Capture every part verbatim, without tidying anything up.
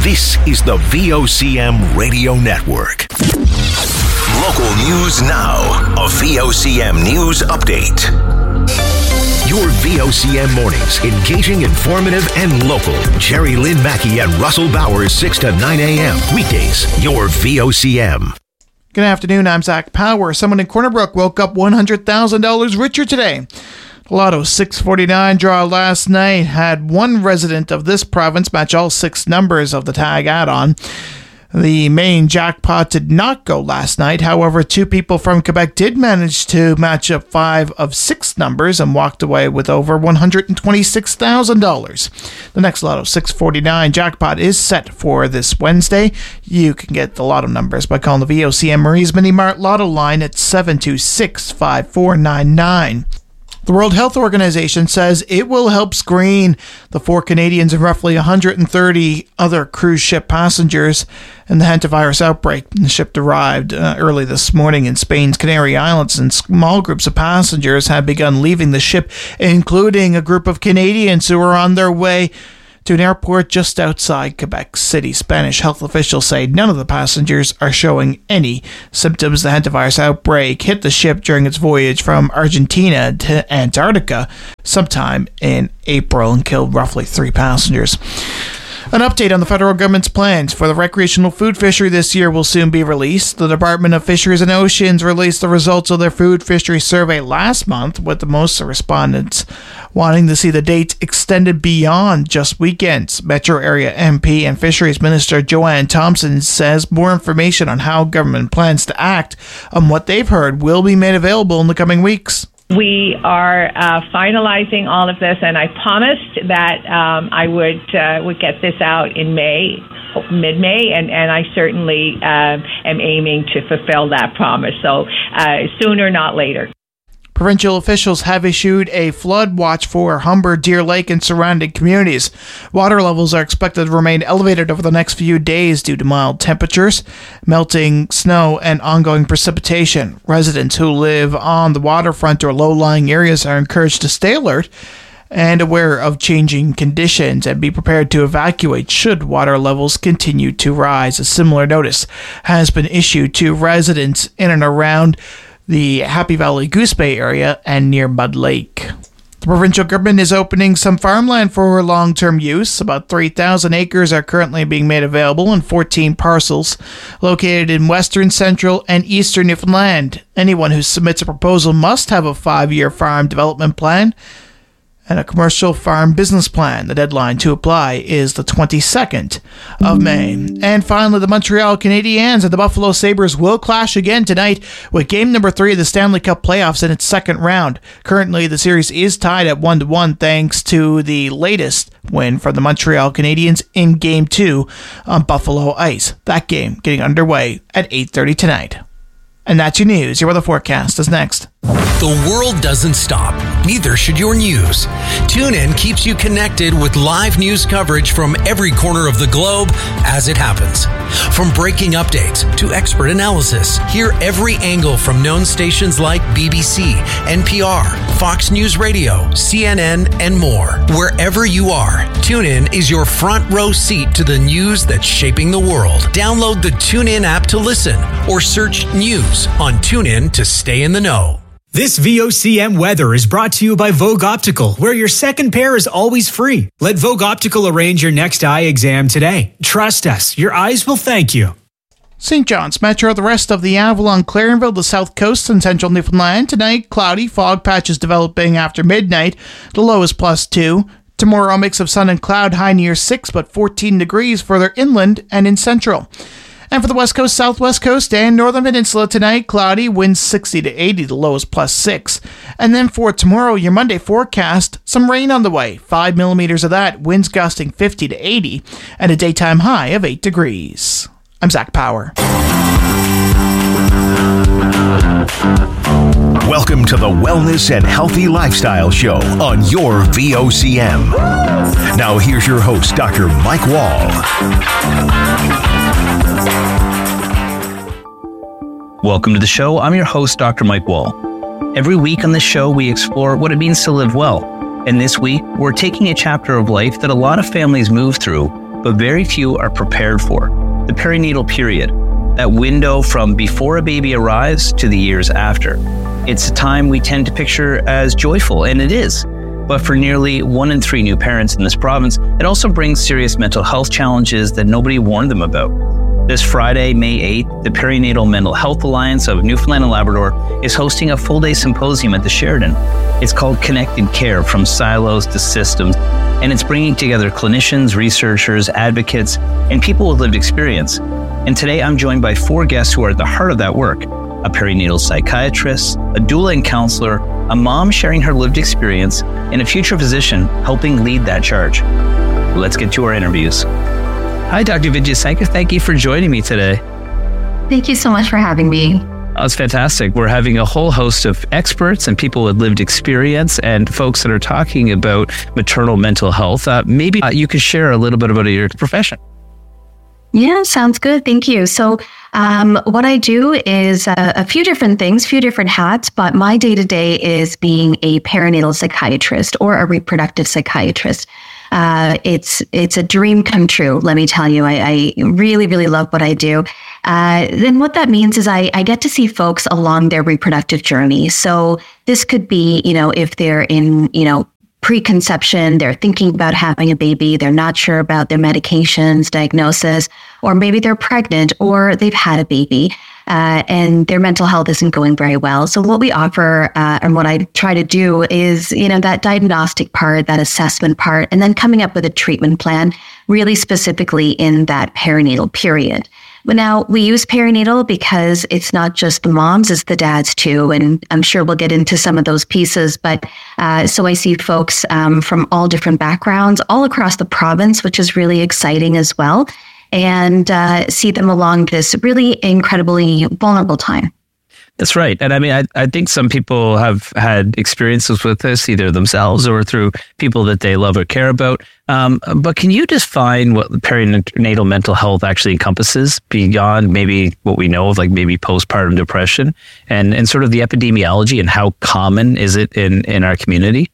This is the V O C M Radio Network. Local news now. A V O C M News Update. Your V O C M mornings, engaging, informative, and local. Jerry Lynn Mackey and Russell Bowers, six to nine a.m. Weekdays, your V O C M. Good afternoon, I'm Zach Power. Someone in Corner Brook woke up one hundred thousand dollars richer today. Lotto six forty-nine draw last night had one resident of this province match all six numbers of the tag add-on. The main jackpot did not go last night. However, two people from Quebec did manage to match up five of six numbers and walked away with over one hundred twenty-six thousand dollars. The next Lotto six forty-nine jackpot is set for this Wednesday. You can get the Lotto numbers by calling the V O C M Marie's Mini Mart Lotto line at seven two six, five four nine nine. The World Health Organization says it will help screen the four Canadians and roughly one hundred thirty other cruise ship passengers in the hantavirus outbreak. The ship arrived uh, early this morning in Spain's Canary Islands, and small groups of passengers have begun leaving the ship, including a group of Canadians who are on their way to an airport just outside Quebec City. Spanish health officials say none of the passengers are showing any symptoms. The hantavirus outbreak hit the ship during its voyage from Argentina to Antarctica sometime in April and killed roughly three passengers. An update on the federal government's plans for the recreational food fishery this year will soon be released. The Department of Fisheries and Oceans released the results of their food fishery survey last month, with the most respondents wanting to see the date extended beyond just weekends. Metro Area M P and Fisheries Minister Joanne Thompson says more information on how government plans to act on what they've heard will be made available in the coming weeks. We are uh, finalizing all of this, and I promised that um, I would uh, would get this out in May, mid-May, and, and I certainly uh, am aiming to fulfill that promise. So uh, sooner, not later. Provincial officials have issued a flood watch for Humber, Deer Lake, and surrounding communities. Water levels are expected to remain elevated over the next few days due to mild temperatures, melting snow, and ongoing precipitation. Residents who live on the waterfront or low-lying areas are encouraged to stay alert and aware of changing conditions and be prepared to evacuate should water levels continue to rise. A similar notice has been issued to residents in and around the Happy Valley Goose Bay area and near Mud Lake. The provincial government is opening some farmland for long-term use. About three thousand acres are currently being made available in fourteen parcels located in western, central, and eastern Newfoundland. Anyone who submits a proposal must have a five-year farm development plan and a commercial farm business plan. The deadline to apply is the twenty-second of May. And finally, the Montreal Canadiens and the Buffalo Sabres will clash again tonight with game number three of the Stanley Cup playoffs in its second round. Currently, the series is tied at one to one thanks to the latest win for the Montreal Canadiens in game two on Buffalo ice. That game getting underway at eight thirty tonight. And that's your news. Your weather forecast is next. The world doesn't stop. Neither should your news. TuneIn keeps you connected with live news coverage from every corner of the globe as it happens. From breaking updates to expert analysis, hear every angle from known stations like B B C, N P R, Fox News Radio, C N N, and more. Wherever you are, TuneIn is your front row seat to the news that's shaping the world. Download the TuneIn app to listen or search news on TuneIn to stay in the know. This V O C M weather is brought to you by Vogue Optical, where your second pair is always free. Let Vogue Optical arrange your next eye exam today. Trust us, your eyes will thank you. Saint John's Metro, the rest of the Avalon, Clarenville, the South Coast, and Central Newfoundland. Tonight, cloudy, fog patches developing after midnight. The low is plus two. Tomorrow, a mix of sun and cloud, high near six, but fourteen degrees further inland and in Central. And for the West Coast, Southwest Coast, and Northern Peninsula tonight, cloudy, winds sixty to eighty, the low is plus six. And then for tomorrow, your Monday forecast, some rain on the way, five millimeters of that, winds gusting fifty to eighty, and a daytime high of eight degrees. I'm Zach Power. Welcome to the Wellness and Healthy Lifestyle Show on your V O C M. Now here's your host, Doctor Mike Wall. Welcome to the show. I'm your host, Doctor Mike Wall. Every week on the show, we explore what it means to live well. And this week, we're taking a chapter of life that a lot of families move through, but very few are prepared for: the perinatal period, that window from before a baby arrives to the years after. It's a time we tend to picture as joyful, and it is. But for nearly one in three new parents in this province, it also brings serious mental health challenges that nobody warned them about. This Friday, May eighth, the Perinatal Mental Health Alliance of Newfoundland and Labrador is hosting a full-day symposium at the Sheridan. It's called Connected Care: From Silos to Systems, and it's bringing together clinicians, researchers, advocates, and people with lived experience. And today I'm joined by four guests who are at the heart of that work: a perinatal psychiatrist, a doula and counselor, a mom sharing her lived experience, and a future physician helping lead that charge. Let's get to our interviews. Hi, Doctor Vijayasankar. Thank you for joining me today. Thank you so much for having me. That's fantastic. We're having a whole host of experts and people with lived experience and folks that are talking about maternal mental health. Uh, maybe uh, you could share a little bit about your profession. Yeah, sounds good. Thank you. So um, what I do is uh, a few different things, a few different hats, but my day-to-day is being a perinatal psychiatrist or a reproductive psychiatrist. Uh, it's it's a dream come true, let me tell you. I, I really, really love what I do. Uh, then what that means is I, I get to see folks along their reproductive journey. So this could be, you know, if they're in, you know, preconception, they're thinking about having a baby, they're not sure about their medications, diagnosis, or maybe they're pregnant or they've had a baby. Uh, and their mental health isn't going very well. So what we offer uh, and what I try to do is, you know, that diagnostic part, that assessment part, and then coming up with a treatment plan really specifically in that perinatal period. But now we use perinatal because it's not just the moms, it's the dads too. And I'm sure we'll get into some of those pieces. But uh, so I see folks um, from all different backgrounds all across the province, which is really exciting as well. And uh, see them along this really incredibly vulnerable time. That's right. And I mean, I, I think some people have had experiences with this, either themselves or through people that they love or care about. Um, but can you define what perinatal mental health actually encompasses beyond maybe what we know of, like maybe postpartum depression, and, and sort of the epidemiology and how common is it in, in our community?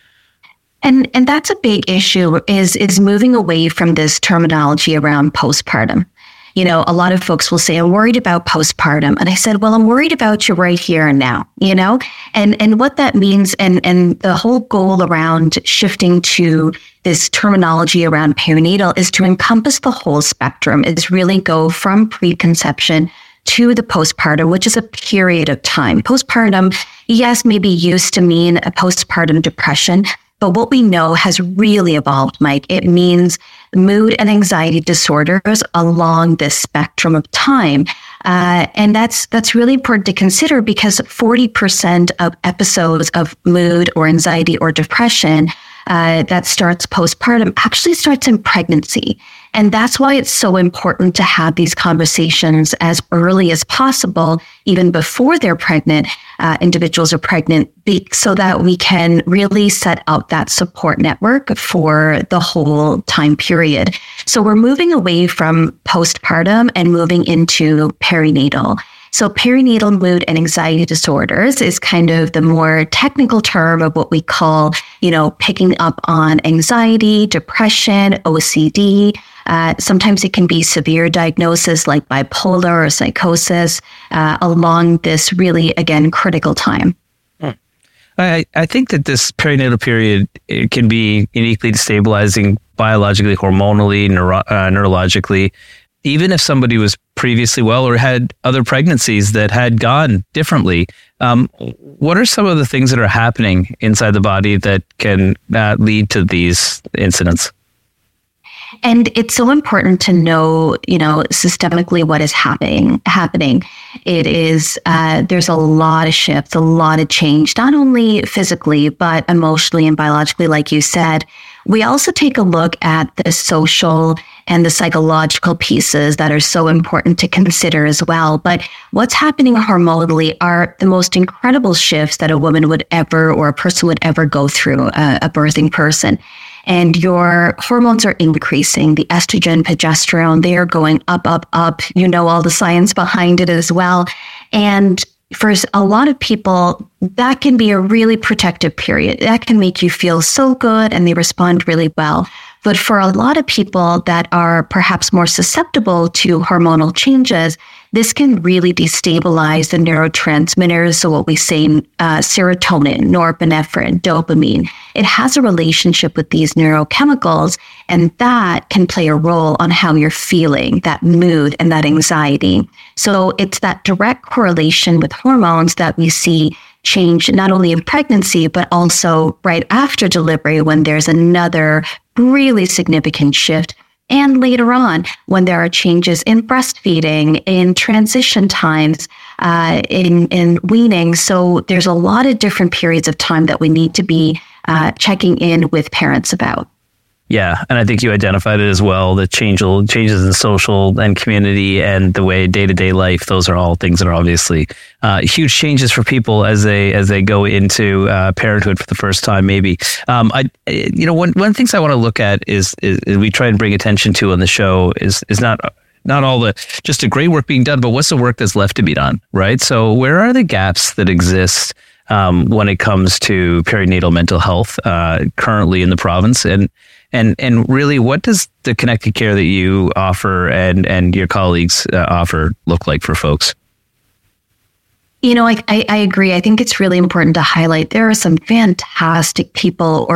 And and that's a big issue is is moving away from this terminology around postpartum. You know, a lot of folks will say, I'm worried about postpartum. And I said, well, I'm worried about you right here and now, you know, and and what that means. And, and the whole goal around shifting to this terminology around perinatal is to encompass the whole spectrum, is really go from preconception to the postpartum, which is a period of time. Postpartum, yes, maybe used to mean a postpartum depression. But what we know has really evolved, Mike. It means mood and anxiety disorders along this spectrum of time. Uh, and that's that's really important to consider because forty percent of episodes of mood or anxiety or depression uh, that starts postpartum actually starts in pregnancy. And that's why it's so important to have these conversations as early as possible, even before they're pregnant, uh, individuals are pregnant, be, so that we can really set up that support network for the whole time period. So we're moving away from postpartum and moving into perinatal. So perinatal mood and anxiety disorders is kind of the more technical term of what we call, you know, picking up on anxiety, depression, O C D. Uh, sometimes it can be severe diagnosis like bipolar or psychosis uh, along this really, again, critical time. I, I think that this perinatal period it can be uniquely destabilizing biologically, hormonally, neuro, uh, neurologically. Even if somebody was previously well or had other pregnancies that had gone differently, um, what are some of the things that are happening inside the body that can uh, lead to these incidents? And it's so important to know, you know, systemically what is happening. Happening. It is, uh, there's a lot of shifts, a lot of change, not only physically, but emotionally and biologically, like you said. We also take a look at the social and the psychological pieces that are so important to consider as well. But what's happening hormonally are the most incredible shifts that a woman would ever, or a person would ever go through, uh, a birthing person. And your hormones are increasing, the estrogen, progesterone, they are going up, up, up. You know, all the science behind it as well. And for a lot of people, that can be a really protective period. That can make you feel so good and they respond really well. But for a lot of people that are perhaps more susceptible to hormonal changes, this can really destabilize the neurotransmitters. So what we say, uh, serotonin, norepinephrine, dopamine, it has a relationship with these neurochemicals, and that can play a role on how you're feeling, that mood and that anxiety. So it's that direct correlation with hormones that we see change not only in pregnancy, but also right after delivery when there's another really significant shift. And later on, when there are changes in breastfeeding, in transition times, uh, in, in weaning. So there's a lot of different periods of time that we need to be uh, checking in with parents about. Yeah, and I think you identified it as well, the change, changes in social and community and the way day-to-day life, those are all things that are obviously uh, huge changes for people as they as they go into uh, parenthood for the first time, maybe. Um, I, you know, one, one of the things I want to look at is, is, is we try and bring attention to on the show is is not not all the just the great work being done, but what's the work that's left to be done, right? So where are the gaps that exist um, when it comes to perinatal mental health uh, currently in the province? And And and really, what does the connected care that you offer and, and your colleagues uh, offer look like for folks? You know, I, I, I agree. I think it's really important to highlight there are some fantastic people